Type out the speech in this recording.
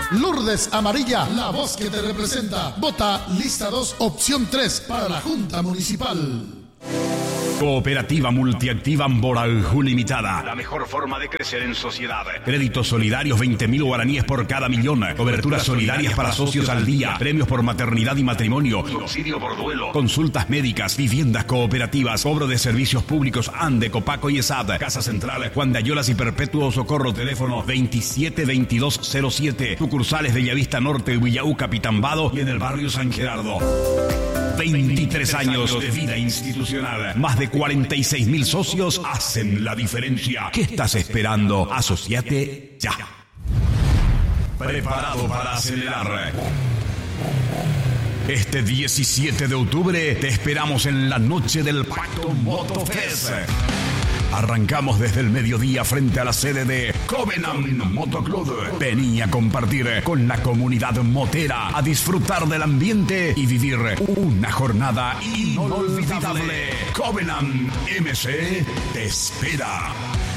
Lourdes Amarilla, la voz que te representa. Vota lista 2, opción 3 para la Junta Municipal. Cooperativa Multiactiva Amborajú Limitada. La mejor forma de crecer en sociedad. Créditos solidarios 20.000 guaraníes por cada millón. Coberturas solidarias para socios al día. Premios por maternidad y matrimonio. Subsidio por duelo. Consultas médicas. Viviendas cooperativas. Cobro de servicios públicos. ANDE, Copaco y ESAD. Casa Central. Juan de Ayolas y Perpetuo Socorro. Teléfono 272207. Sucursales de Bellavista Norte, Villaú, Capitambado y en el barrio San Gerardo. 23 años de vida institucional. Más de 46.000 socios hacen la diferencia. ¿Qué estás esperando? Asociate ya. Preparado para acelerar. Este 17 de octubre te esperamos en la noche del Pacto Motofest. Arrancamos desde el mediodía frente a la sede de Covenant Motoclub. Vení a compartir con la comunidad motera, a disfrutar del ambiente y vivir una jornada inolvidable. Covenant MC te espera.